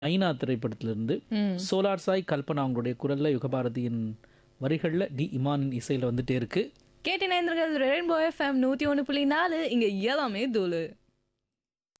ஐநா திரைப்படத்திலிருந்து ம். சோலார் சாய் கல்பனா அவங்களுடைய குரல்ல யுகபாரதியின் வரிகள்ல டி இமானின் இசையில வந்துட்டே இருக்கு. கேட்டினேந்திரர்கள் ரெயின்போ எஃப்எம் 101.4 இங்க எல்லாமே தூளு.